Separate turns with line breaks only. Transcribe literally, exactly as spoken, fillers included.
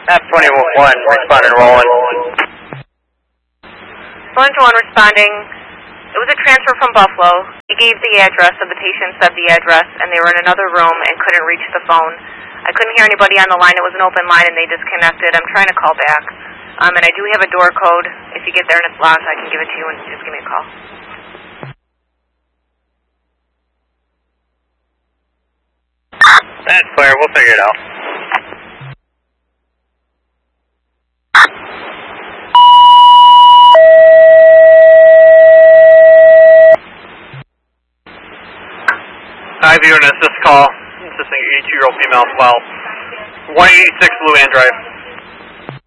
Map twenty-one, responding rolling.
one to one responding. It was a transfer from Buffalo. He gave the address of the patient, said the address, and they were in another room and couldn't reach the phone. I couldn't hear anybody on the line. It was an open line and they disconnected. I'm trying to call back. Um, and I do have a door code. If you get there and it's locked, I can give it to you and just give me a call.
That's clear. We'll figure it out. I view an assist call. Assisting eighty-two-year-old female as well. one eighty-six Luann Drive.